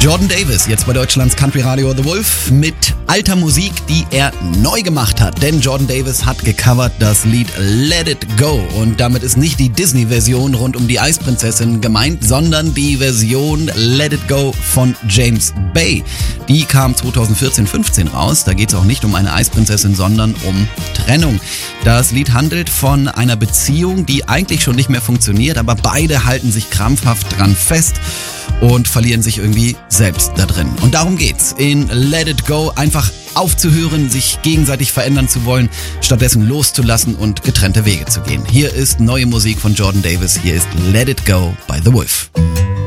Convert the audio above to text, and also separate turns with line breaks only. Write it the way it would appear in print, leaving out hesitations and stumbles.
Jordan Davis, jetzt bei Deutschlands Country Radio The Wolf mit alter Musik, die er neu gemacht hat. Denn Jordan Davis hat gecovert das Lied Let It Go. Und damit ist nicht die Disney-Version rund um die Eisprinzessin gemeint, sondern die Version Let It Go von James Bay. Die kam 2014-15 raus. Da geht es auch nicht um eine Eisprinzessin, sondern um Trennung. Das Lied handelt von einer Beziehung, die eigentlich schon nicht mehr funktioniert, aber beide halten sich krampfhaft dran fest und verlieren sich irgendwie selbst da drin. Und darum geht's in Let It Go, einfach aufzuhören, sich gegenseitig verändern zu wollen, stattdessen loszulassen und getrennte Wege zu gehen. Hier ist neue Musik von Jordan Davis, hier ist Let It Go bei The Wolf.